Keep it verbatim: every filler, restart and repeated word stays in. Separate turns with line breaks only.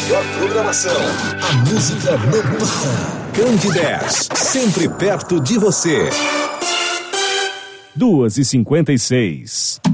melhor programação. A música não para. Candidez, sempre perto de você.
duas e cinquenta e seis.